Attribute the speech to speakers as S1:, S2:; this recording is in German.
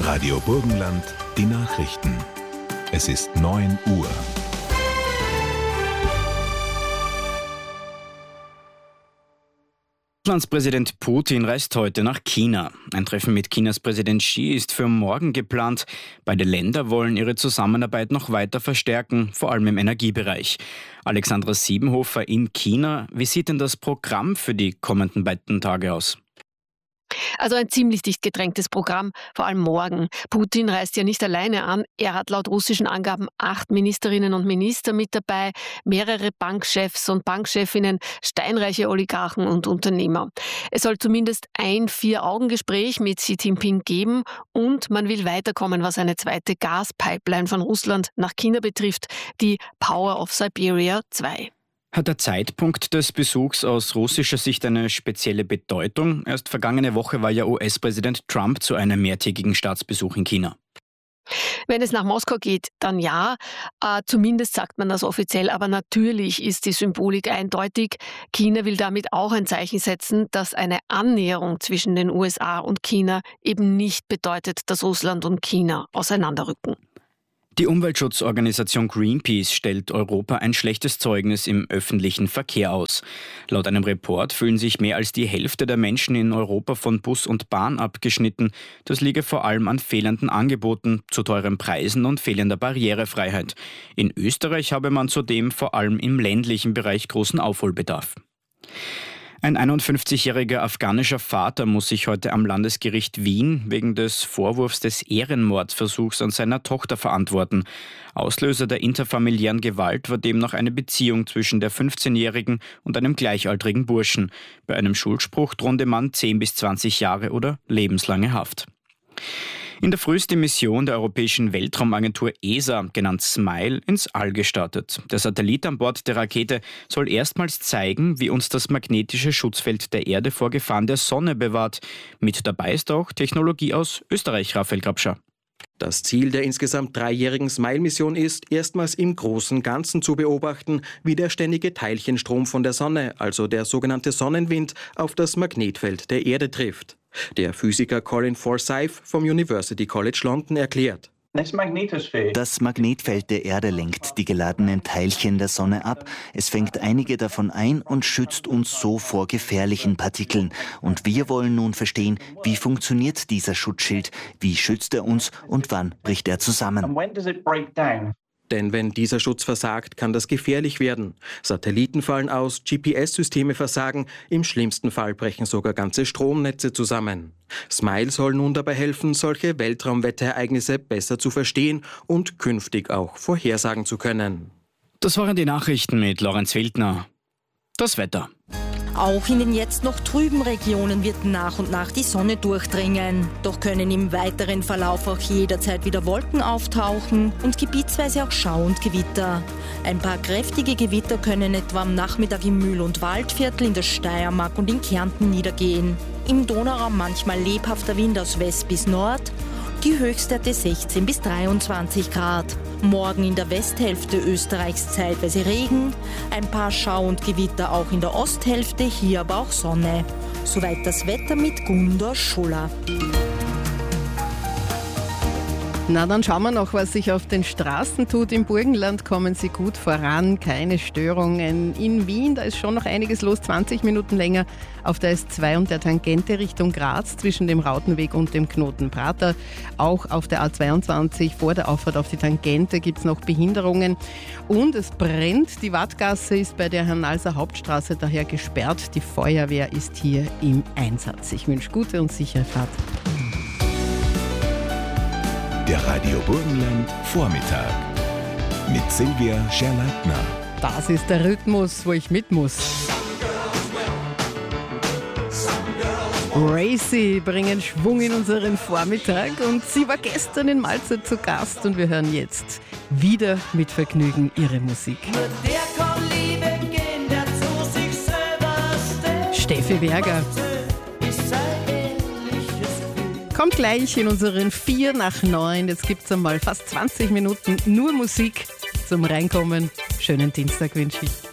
S1: Radio Burgenland, die Nachrichten. Es ist 9 Uhr.
S2: Russlands Präsident Putin reist heute nach China. Ein Treffen mit Chinas Präsident Xi ist für morgen geplant. Beide Länder wollen ihre Zusammenarbeit noch weiter verstärken, vor allem im Energiebereich. Alexandra Siebenhofer in China. Wie sieht denn das Programm für die kommenden beiden Tage aus?
S3: Also ein ziemlich dicht gedrängtes Programm, vor allem morgen. Putin reist ja nicht alleine an. Er hat laut russischen Angaben 8 Ministerinnen und Minister mit dabei, mehrere Bankchefs und Bankchefinnen, steinreiche Oligarchen und Unternehmer. Es soll zumindest ein 4-Augen-Gespräch mit Xi Jinping geben und man will weiterkommen, was eine zweite Gaspipeline von Russland nach China betrifft, die Power of Siberia 2.
S2: Hat der Zeitpunkt des Besuchs aus russischer Sicht eine spezielle Bedeutung? Erst vergangene Woche war ja US-Präsident Trump zu einem mehrtägigen Staatsbesuch in China.
S3: Wenn es nach Moskau geht, dann ja. Zumindest sagt man das offiziell. Aber natürlich ist die Symbolik eindeutig. China will damit auch ein Zeichen setzen, dass eine Annäherung zwischen den USA und China eben nicht bedeutet, dass Russland und China auseinanderrücken.
S2: Die Umweltschutzorganisation Greenpeace stellt Europa ein schlechtes Zeugnis im öffentlichen Verkehr aus. Laut einem Report fühlen sich mehr als die Hälfte der Menschen in Europa von Bus und Bahn abgeschnitten. Das liege vor allem an fehlenden Angeboten, zu teuren Preisen und fehlender Barrierefreiheit. In Österreich habe man zudem vor allem im ländlichen Bereich großen Aufholbedarf. Ein 51-jähriger afghanischer Vater muss sich heute am Landesgericht Wien wegen des Vorwurfs des Ehrenmordversuchs an seiner Tochter verantworten. Auslöser der interfamiliären Gewalt war demnach eine Beziehung zwischen der 15-jährigen und einem gleichaltrigen Burschen. Bei einem Schuldspruch drohen dem Mann 10 bis 20 Jahre oder lebenslange Haft. In der Früh ist die Mission der Europäischen Weltraumagentur ESA, genannt SMILE, ins All gestartet. Der Satellit an Bord der Rakete soll erstmals zeigen, wie uns das magnetische Schutzfeld der Erde vor Gefahren der Sonne bewahrt. Mit dabei ist auch Technologie aus Österreich, Raphael Grabscher.
S4: Das Ziel der insgesamt 3-jährigen SMILE-Mission ist, erstmals im großen Ganzen zu beobachten, wie der ständige Teilchenstrom von der Sonne, also der sogenannte Sonnenwind, auf das Magnetfeld der Erde trifft. Der Physiker Colin Forsyth vom University College London erklärt:
S5: Das Magnetfeld der Erde lenkt die geladenen Teilchen der Sonne ab. Es fängt einige davon ein und schützt uns so vor gefährlichen Partikeln. Und wir wollen nun verstehen, wie funktioniert dieser Schutzschild, wie schützt er uns und wann bricht er zusammen.
S4: Denn wenn dieser Schutz versagt, kann das gefährlich werden. Satelliten fallen aus, GPS-Systeme versagen, im schlimmsten Fall brechen sogar ganze Stromnetze zusammen. SMILE soll nun dabei helfen, solche Weltraumwetterereignisse besser zu verstehen und künftig auch vorhersagen zu können.
S2: Das waren die Nachrichten mit Lorenz Wildner. Das Wetter.
S6: Auch in den jetzt noch trüben Regionen wird nach und nach die Sonne durchdringen. Doch können im weiteren Verlauf auch jederzeit wieder Wolken auftauchen und gebietsweise auch Schau und Gewitter. Ein paar kräftige Gewitter können etwa am Nachmittag im Mühl- und Waldviertel, in der Steiermark und in Kärnten niedergehen. Im Donauraum manchmal lebhafter Wind aus West bis Nord. Die Höchstwerte 16 bis 23 Grad. Morgen in der Westhälfte Österreichs zeitweise Regen, ein paar Schau- und Gewitter auch in der Osthälfte, hier aber auch Sonne. Soweit das Wetter mit Gundor Schuller.
S7: Na, dann schauen wir noch, was sich auf den Straßen tut. Im Burgenland kommen Sie gut voran, keine Störungen. In Wien, da ist schon noch einiges los, 20 Minuten länger auf der S2 und der Tangente Richtung Graz zwischen dem Rautenweg und dem Knoten Prater. Auch auf der A22 vor der Auffahrt auf die Tangente gibt es noch Behinderungen. Und es brennt, die Wattgasse ist bei der Hernalser Hauptstraße daher gesperrt. Die Feuerwehr ist hier im Einsatz. Ich wünsche gute und sichere Fahrt.
S1: Der Radio Burgenland Vormittag mit Silvia Scherleitner.
S7: Das ist der Rhythmus, wo ich mit muss. Racy bringen Schwung in unseren Vormittag und sie war gestern in Malze zu Gast und wir hören jetzt wieder mit Vergnügen ihre Musik. Steffi Berger. Kommt gleich in unseren 4 nach 9. Jetzt gibt es einmal fast 20 Minuten nur Musik zum Reinkommen. Schönen Dienstag wünsche ich.